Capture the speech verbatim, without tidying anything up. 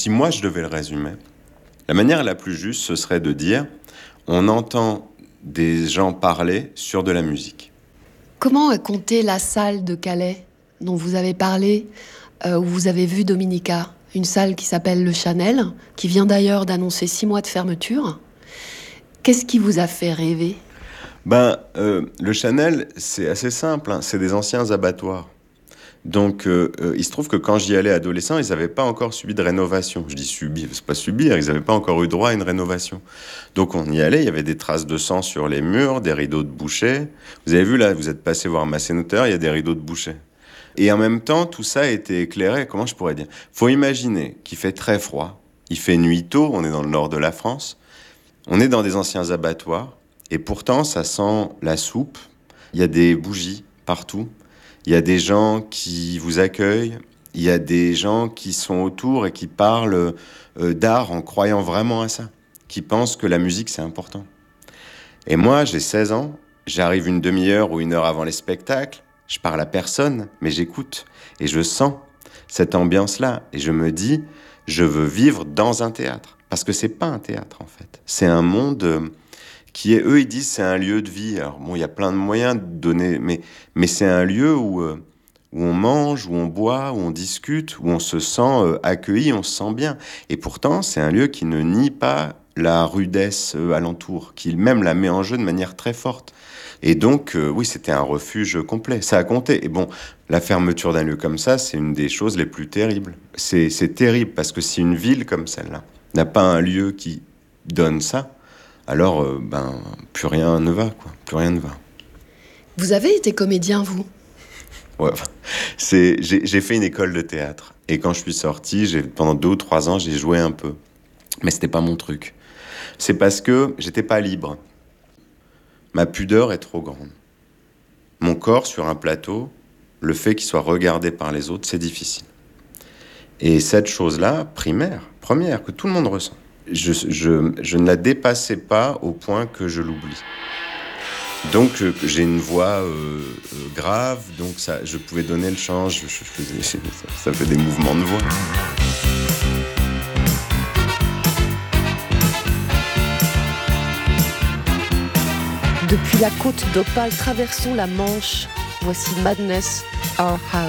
si moi je devais le résumer, la manière la plus juste, ce serait de dire on entend des gens parler sur de la musique. Comment est comptée la salle de Calais dont vous avez parlé, euh, où vous avez vu Dominica? Une salle qui s'appelle le Chanel, qui vient d'ailleurs d'annoncer six mois de fermeture. Qu'est-ce qui vous a fait rêver? Ben, euh, le Chanel, c'est assez simple, hein, c'est des anciens abattoirs. Donc, euh, euh, il se trouve que quand j'y allais adolescent, ils n'avaient pas encore subi de rénovation. Je dis subir, c'est pas subir, ils n'avaient pas encore eu droit à une rénovation. Donc, on y allait, il y avait des traces de sang sur les murs, des rideaux de boucher. Vous avez vu, là, vous êtes passé voir Massénoteur, il y a des rideaux de boucher. Et en même temps, tout ça a été éclairé, comment je pourrais dire? Faut imaginer qu'il fait très froid, il fait nuit tôt, on est dans le nord de la France, on est dans des anciens abattoirs, et pourtant, ça sent la soupe, il y a des bougies partout. Il y a des gens qui vous accueillent, il y a des gens qui sont autour et qui parlent euh, d'art en croyant vraiment à ça, qui pensent que la musique c'est important. Et moi, j'ai seize ans, j'arrive une demi-heure ou une heure avant les spectacles, je parle à personne, mais j'écoute et je sens cette ambiance-là et je me dis, je veux vivre dans un théâtre. Parce que c'est pas un théâtre en fait, c'est un monde... Euh, qui est, eux, ils disent c'est un lieu de vie. Alors bon, il y a plein de moyens de donner, mais, mais c'est un lieu où, euh, où on mange, où on boit, où on discute, où on se sent euh, accueilli, on se sent bien. Et pourtant, c'est un lieu qui ne nie pas la rudesse euh, alentour, qui même la met en jeu de manière très forte. Et donc, euh, oui, c'était un refuge complet. Ça a compté. Et bon, la fermeture d'un lieu comme ça, c'est une des choses les plus terribles. C'est, c'est terrible, parce que si une ville comme celle-là n'a pas un lieu qui donne ça, alors, euh, ben, plus rien ne va, quoi. Plus rien ne va. Vous avez été comédien, vous? Ouais, c'est, j'ai, j'ai fait une école de théâtre. Et quand je suis sorti, j'ai, pendant deux ou trois ans, j'ai joué un peu. Mais c'était pas mon truc. C'est parce que j'étais pas libre. Ma pudeur est trop grande. Mon corps, sur un plateau, le fait qu'il soit regardé par les autres, c'est difficile. Et cette chose-là, primaire, première, que tout le monde ressent, Je, je, je ne la dépassais pas au point que je l'oublie. Donc euh, j'ai une voix euh, euh, grave, donc ça, je pouvais donner le chant, je, je faisais, ça, ça fait des mouvements de voix. Depuis la côte d'Opale, traversons la Manche. Voici Madness, Our House.